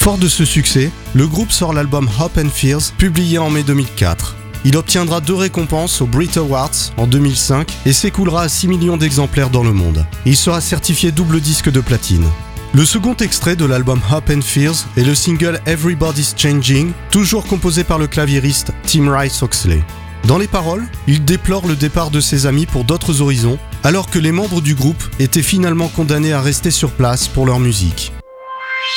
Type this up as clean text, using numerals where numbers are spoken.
Fort de ce succès, le groupe sort l'album Hope and Fears, publié en mai 2004. Il obtiendra 2 récompenses aux Brit Awards en 2005 et s'écoulera à 6 millions d'exemplaires dans le monde. Il sera certifié double disque de platine. Le second extrait de l'album Hope and Fears est le single Everybody's Changing, toujours composé par le claviériste Tim Rice-Oxley. Dans les paroles, il déplore le départ de ses amis pour d'autres horizons, alors que les membres du groupe étaient finalement condamnés à rester sur place pour leur musique.